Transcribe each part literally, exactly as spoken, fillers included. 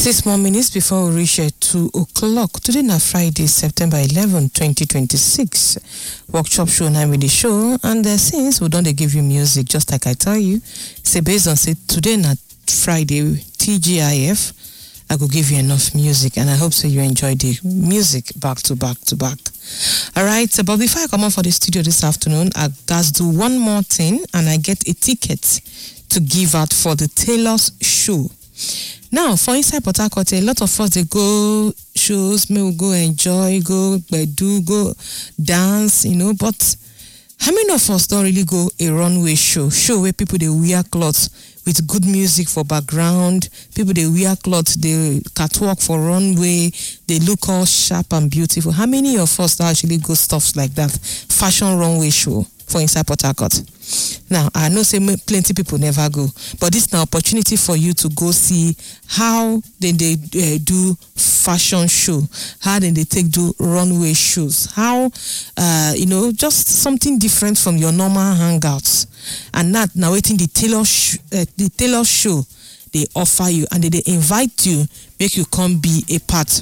Six more minutes before we reach uh, two o'clock. Today na Friday, September eleventh, twenty twenty-six. Workshop show now with the show. And uh, since we don't they give you music, just like I tell you, say based on say today na Friday, T G I F, I could give you enough music. And I hope so you enjoy the music back to back to back. All right, so, but before I come on for the studio this afternoon, I got to do one more thing and I get a ticket to give out for the Taylor's show. Now, for inside Port Harcourt, a lot of us, they go shows, may we go enjoy, go do, go dance, you know, but how many of us don't really go a runway show? Show where people, they wear clothes with good music for background, people, they wear clothes, they catwalk for runway, they look all sharp and beautiful. How many of us actually go stuff like that? Fashion runway show for inside Port Harcourt. Now, I know say plenty people never go, but this is an opportunity for you to go see how they, they uh, do fashion show, how then they take do runway shows, how, uh, you know, just something different from your normal hangouts. And that now waiting the Taylor, sh- uh, the Taylor show they offer you and they, they invite you, make you come be a part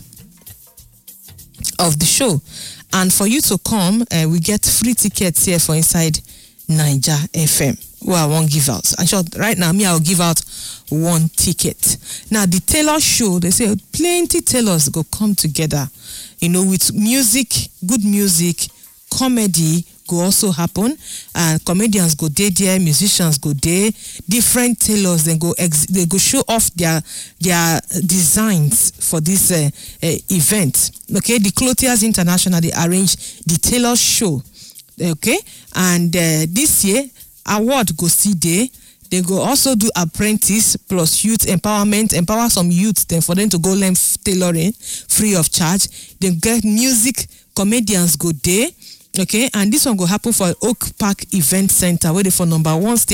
of the show. And for you to come, uh, we get free tickets here for inside Niger F M. Well, I won't give out. And sure, right now, me, I'll give out one ticket. Now, the Taylor show, they say plenty tailors go come together, you know, with music, good music, comedy go also happen, and comedians go there, there, musicians go there, different tailors then go ex- they go show off their their designs for this uh, uh, event. Okay, the Clothiers International, they arrange the Taylor show. Okay, and uh, this year award go see there. They go also do apprentice plus youth empowerment, empower some youth then for them to go learn tailoring free of charge. They get music, comedians go there. Okay, and this one go happen for Oak Park Event Center, where they for number one stage.